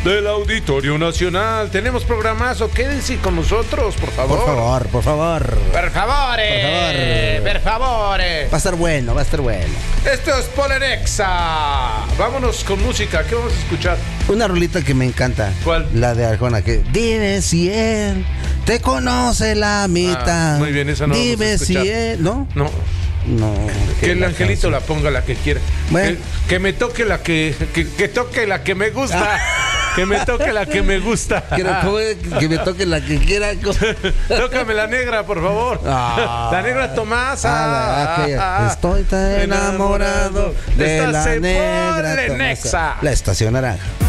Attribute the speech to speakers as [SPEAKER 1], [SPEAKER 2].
[SPEAKER 1] del Auditorio Nacional. Tenemos programazo, quédense con nosotros, por favor.
[SPEAKER 2] Por favor.
[SPEAKER 1] Per favore. Per favore.
[SPEAKER 2] Va a estar bueno.
[SPEAKER 1] Esto es Polerexa. Vámonos con música, ¿qué vamos a escuchar?
[SPEAKER 2] Una rolita que me encanta.
[SPEAKER 1] ¿Cuál?
[SPEAKER 2] La de Arjona, que dime si él te conoce la mitad.
[SPEAKER 1] Muy bien, esa no vamos a
[SPEAKER 2] Dime
[SPEAKER 1] escuchar.
[SPEAKER 2] si él, ¿no?
[SPEAKER 1] No. Que el angelito la ponga la que quiera.
[SPEAKER 2] Bueno.
[SPEAKER 1] Que me toque la que toque la que me gusta. Que me toque la que me gusta.
[SPEAKER 2] Que me toque la que quiera.
[SPEAKER 1] Tócame la negra, por favor. La negra Tomasa.
[SPEAKER 2] Estoy tan enamorado de la negra
[SPEAKER 1] Polenexa.
[SPEAKER 2] Tomasa. La estación naranja.